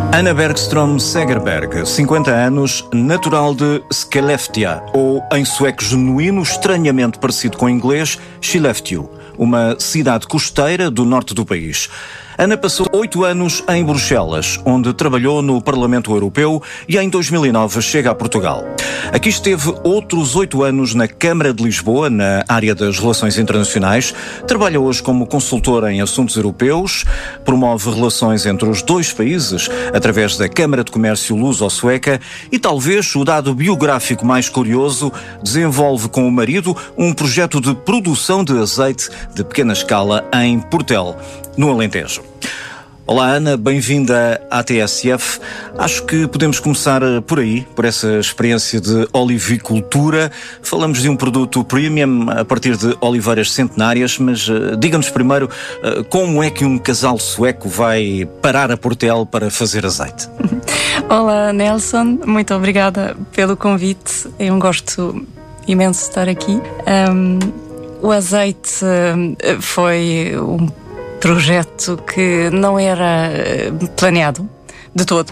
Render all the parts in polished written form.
Anna Bergström Segerberg, 50 anos, natural de Skellefteå, ou em sueco genuíno, estranhamente parecido com o inglês, Skellefteå, uma cidade costeira do norte do país. Ana passou 8 anos em Bruxelas, onde trabalhou no Parlamento Europeu e em 2009 chega a Portugal. Aqui esteve outros 8 anos na Câmara de Lisboa, na área das relações internacionais. Trabalha hoje como consultora em assuntos europeus, promove relações entre os dois países através da Câmara de Comércio Luso-Sueca e, talvez o dado biográfico mais curioso, desenvolve com o marido um projeto de produção de azeite de pequena escala em Portel, no Alentejo. Olá Ana, bem-vinda à TSF. Acho que podemos começar por aí, por essa experiência de olivicultura. Falamos de um produto premium a partir de oliveiras centenárias, mas diga-nos primeiro como é que um casal sueco vai parar a Portel para fazer azeite? Olá Nelson, muito obrigada pelo convite. É um gosto imenso estar aqui. O azeite foi um projeto que não era planeado de todo.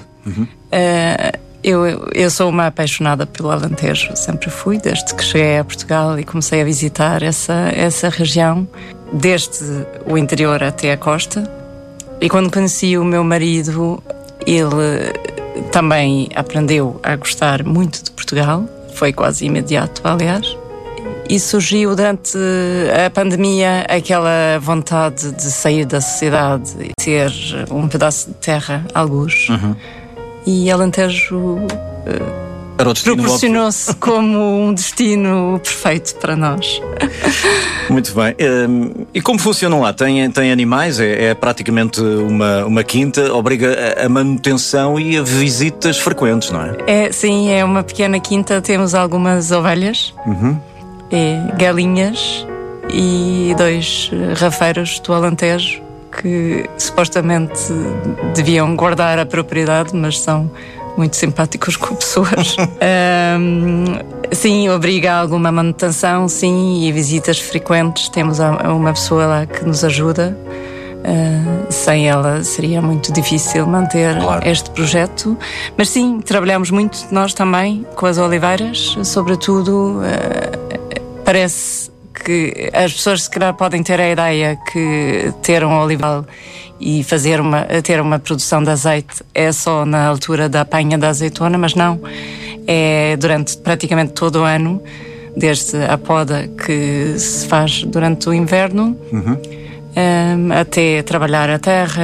Eu sou uma apaixonada pelo Alentejo, sempre fui, desde que cheguei a Portugal e comecei a visitar essa região, desde o interior até a costa. E quando conheci o meu marido, ele também aprendeu a gostar muito de Portugal, foi quase imediato, aliás. E surgiu durante a pandemia aquela vontade de sair da sociedade e ter um pedaço de terra, algures. E Alentejo proporcionou-se como um destino perfeito para nós. Muito bem. E como funcionam lá? Tem animais? É praticamente uma quinta, obriga a manutenção e a visitas frequentes, não é? Sim, é uma pequena quinta, temos algumas ovelhas. Galinhas e 2 rafeiros do Alentejo que supostamente deviam guardar a propriedade, mas são muito simpáticos com pessoas. Sim, obriga a alguma manutenção, sim, e visitas frequentes. Temos uma pessoa lá que nos ajuda. Sem ela seria muito difícil manter este projeto. Mas sim, trabalhamos muito nós também com as oliveiras, sobretudo. Parece que as pessoas se calhar podem ter a ideia que ter um olival e ter uma produção de azeite é só na altura da apanha da azeitona, mas não. É durante praticamente todo o ano, desde a poda que se faz durante o inverno, até trabalhar a terra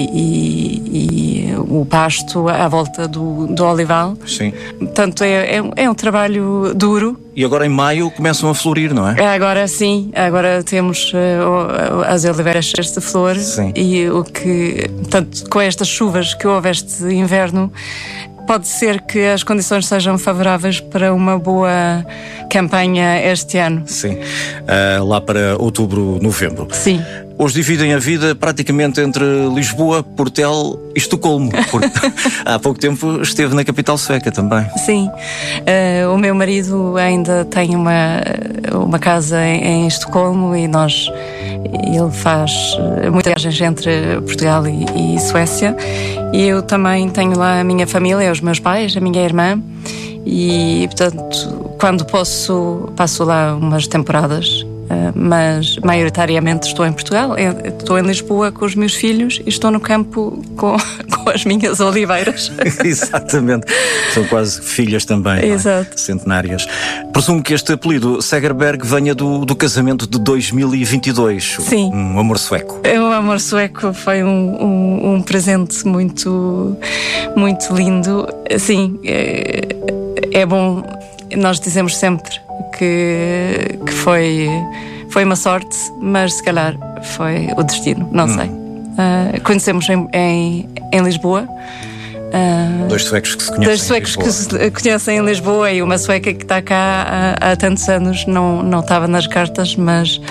e o pasto à volta do olival. Sim. Portanto, é um trabalho duro. E agora em maio começam a florir, não é? Agora sim, agora temos as oliveiras cheias de flor. Sim. E portanto, com estas chuvas que houve este inverno, pode ser que as condições sejam favoráveis para uma boa campanha este ano. Sim, lá para outubro, novembro. Sim. Hoje dividem a vida praticamente entre Lisboa, Portel e Estocolmo, porque há pouco tempo esteve na capital sueca também. Sim, o meu marido ainda tem uma casa em Estocolmo e ele faz muitas viagens entre Portugal e Suécia, e eu também tenho lá a minha família, os meus pais, a minha irmã, e portanto quando posso passo lá umas temporadas. Mas maioritariamente estou em Portugal, estou em Lisboa com os meus filhos e estou no campo com as minhas oliveiras. Exatamente, são quase filhas também. Exato. Centenárias. Presumo que este apelido Segerberg venha do casamento de 2022. Sim. Um amor sueco. O amor sueco foi um presente muito, muito lindo. Sim, é bom, nós dizemos sempre que foi uma sorte, mas se calhar foi o destino, não sei. Conhecemos em Lisboa. 2 suecos que se conhecem. 2 suecos que se conhecem em Lisboa, e uma sueca que está cá há tantos anos, não estava nas cartas, mas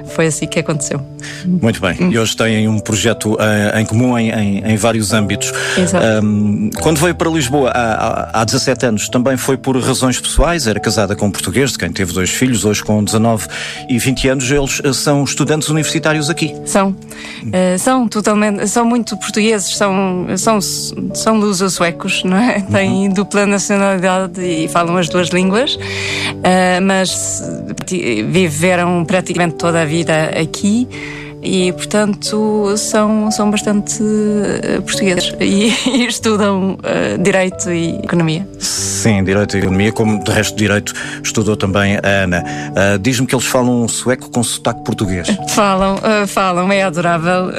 foi assim que aconteceu. Muito bem. E hoje têm um projeto em comum em vários âmbitos. Exato. Quando veio para Lisboa há 17 anos, também foi por razões pessoais? Era casada com um português, de quem teve 2 filhos, hoje com 19 e 20 anos. Eles são estudantes universitários aqui? São totalmente, são muito portugueses, são luso-suecos, não é? Têm dupla nacionalidade e falam as 2 línguas, mas viveram praticamente toda a vida aqui e, portanto, são bastante portugueses e estudam Direito e Economia. Sim, Direito e Economia, como de resto Direito estudou também a Ana. Diz-me que eles falam sueco com sotaque português. Falam, é adorável,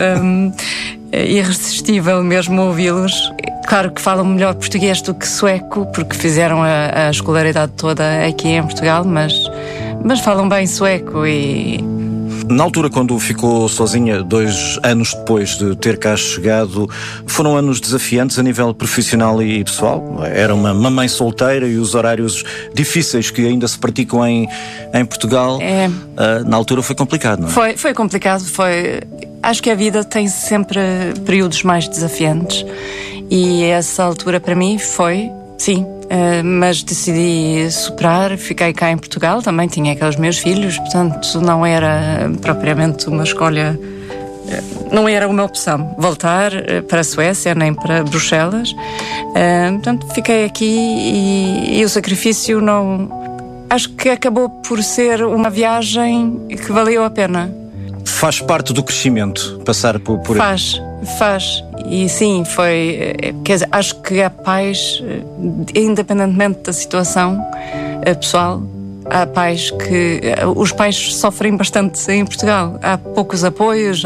irresistível mesmo ouvi-los. Claro que falam melhor português do que sueco, porque fizeram a escolaridade toda aqui em Portugal, mas falam bem sueco e... Na altura, quando ficou sozinha, 2 anos depois de ter cá chegado, foram anos desafiantes a nível profissional e pessoal? Era uma mãe solteira e os horários difíceis que ainda se praticam em Portugal, na altura foi complicado, não é? Foi complicado, acho que a vida tem sempre períodos mais desafiantes e essa altura para mim foi, sim. Mas decidi superar, fiquei cá em Portugal, também tinha aqueles meus filhos, portanto não era propriamente uma escolha, não era uma opção voltar para a Suécia nem para Bruxelas, portanto fiquei aqui e o sacrifício acho que acabou por ser uma viagem que valeu a pena. Faz parte do crescimento passar por aí? Faz. E sim, foi. Quer dizer, acho que há pais, independentemente da situação pessoal, há pais que. Os pais sofrem bastante em Portugal. Há poucos apoios,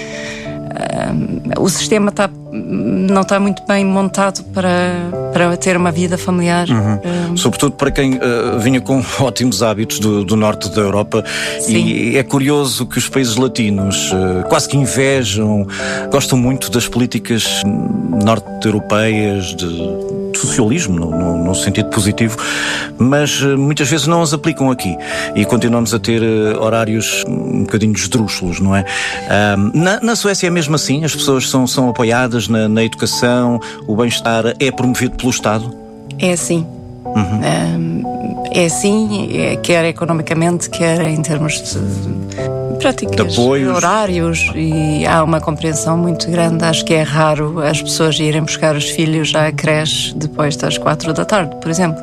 o sistema não está muito bem montado para ter uma vida familiar. Sobretudo para quem vinha com ótimos hábitos do norte da Europa. Sim. E é curioso que os países latinos quase que invejam, gostam muito das políticas norte-europeias, de socialismo, no sentido positivo, mas muitas vezes não as aplicam aqui e continuamos a ter horários um bocadinho esdrúxulos, não é? Na Suécia é mesmo assim? As pessoas são apoiadas na educação, o bem-estar é promovido pelo Estado? É assim. É assim, quer economicamente, quer em termos de práticas, de apoios, horários, e há uma compreensão muito grande. Acho que é raro as pessoas irem buscar os filhos à creche depois das 4 da tarde, por exemplo.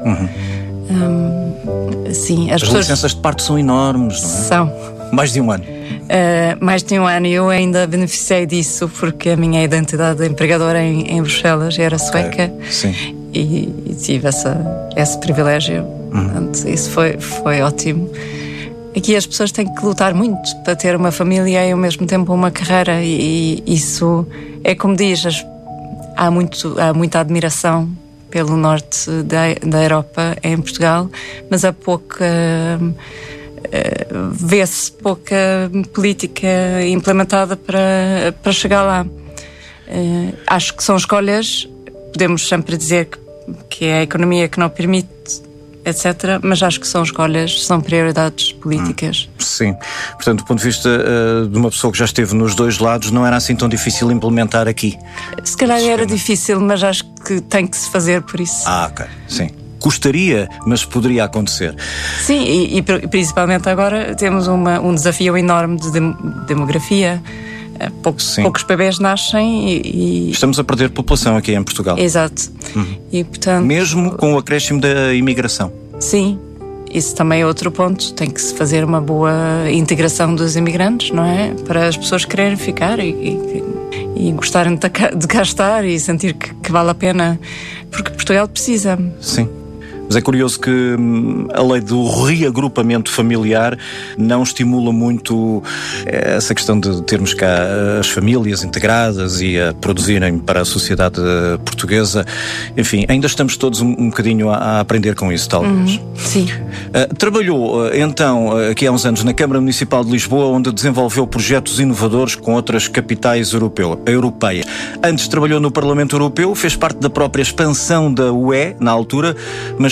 Sim, as pessoas... licenças de parto são enormes, não é? São. Mais de 1 ano. Mais de 1 ano, e eu ainda beneficiei disso porque a minha identidade de empregadora em Bruxelas era sueca. Sim. E tive esse privilégio. Portanto, isso foi ótimo. Aqui as pessoas têm que lutar muito para ter uma família e ao mesmo tempo uma carreira, e isso é como diz, há muita admiração pelo norte da Europa em Portugal, mas há pouca... vê-se pouca política implementada para chegar lá. Acho que são escolhas, podemos sempre dizer que é a economia que não permite, etc., mas acho que são escolhas, são prioridades políticas. Sim, portanto, do ponto de vista de uma pessoa que já esteve nos 2 lados, não era assim tão difícil implementar aqui? Se calhar era difícil, mas acho que tem que se fazer por isso. Ok, sim. Custaria, mas poderia acontecer. Sim, e principalmente agora temos um desafio enorme de demografia. Poucos bebés nascem e... Estamos a perder população aqui em Portugal. Exato. E, portanto, mesmo com o acréscimo da imigração. Sim, isso também é outro ponto. Tem que se fazer uma boa integração dos imigrantes, não é? Para as pessoas quererem ficar e gostarem de cá estar e sentir que vale a pena, porque Portugal precisa. Sim. Mas é curioso que a lei do reagrupamento familiar não estimula muito essa questão de termos cá as famílias integradas e a produzirem para a sociedade portuguesa. Enfim, ainda estamos todos um bocadinho a aprender com isso, talvez. Sim. Trabalhou, então, aqui há uns anos na Câmara Municipal de Lisboa, onde desenvolveu projetos inovadores com outras capitais europeias. Antes trabalhou no Parlamento Europeu, fez parte da própria expansão da UE, na altura, mas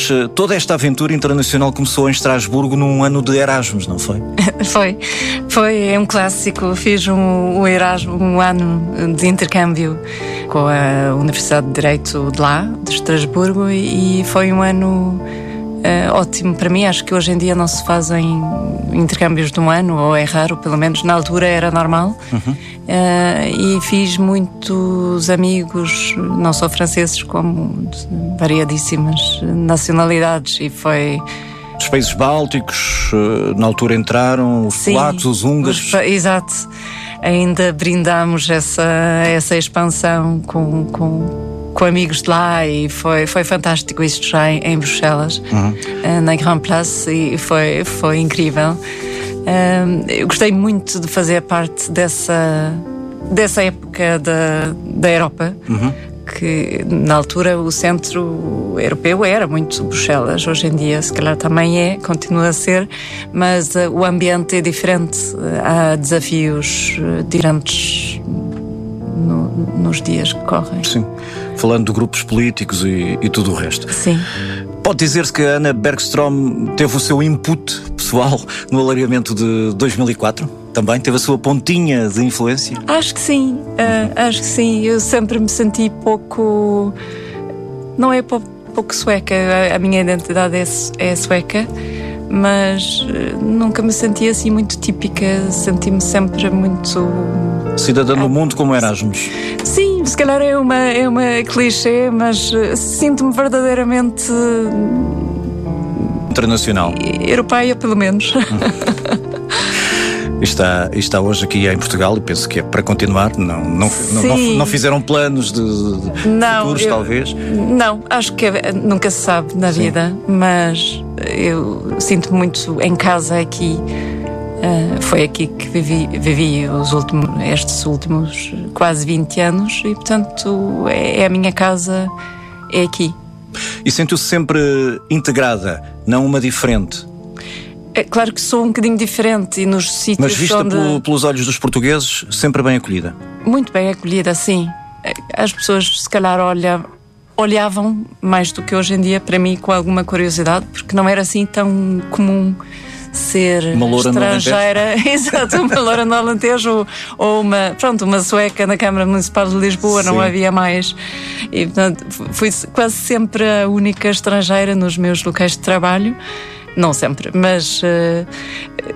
Mas toda esta aventura internacional começou em Estrasburgo num ano de Erasmus, não foi? Foi um clássico. Fiz um Erasmus, um ano de intercâmbio com a Universidade de Direito de lá, de Estrasburgo, e foi um ano ótimo para mim. Acho que hoje em dia não se fazem intercâmbios de um ano, ou é raro, pelo menos na altura era normal. E fiz muitos amigos, não só franceses, como de variadíssimas nacionalidades, e foi... Os países bálticos na altura entraram, os polacos, os húngaros. Exato. Ainda brindámos essa expansão com amigos de lá, e foi fantástico, isto já em Bruxelas, na Grand Place, e foi incrível. Eu gostei muito de fazer parte dessa época da Europa, que na altura o centro europeu era muito Bruxelas. Hoje em dia se calhar também continua a ser, mas o ambiente é diferente. Há desafios diferentes nos dias que correm. Sim, falando de grupos políticos e tudo o resto. Sim. Pode dizer-se que a Anna Bergström teve o seu input pessoal no alargamento de 2004? Também teve a sua pontinha de influência? Acho que sim, acho que sim. Eu sempre me senti pouco... Não é pouco sueca, a minha identidade é sueca, mas nunca me senti assim muito típica. Senti-me sempre muito... Cidadã do mundo como Erasmus. Sim, se calhar é uma clichê, mas sinto-me verdadeiramente... internacional. Europeia, pelo menos. Está hoje aqui em Portugal, e penso que é para continuar. Não fizeram planos de futuros, talvez? Não, acho que nunca se sabe na vida, mas eu sinto-me muito em casa aqui. Foi aqui que vivi estes últimos quase 20 anos, e portanto é a minha casa, é aqui. E sentiu-se sempre integrada, não uma diferente? É claro que sou um bocadinho diferente, e nos sítios. Mas vista pelos olhos dos portugueses, sempre bem acolhida? Muito bem acolhida, sim. As pessoas se calhar olhavam mais do que hoje em dia para mim com alguma curiosidade, porque não era assim tão comum ser uma loura estrangeira. Exato, uma loura no Alentejo, ou uma sueca na Câmara Municipal de Lisboa. Sim. Não havia mais. E portanto fui quase sempre a única estrangeira nos meus locais de trabalho. Não sempre, mas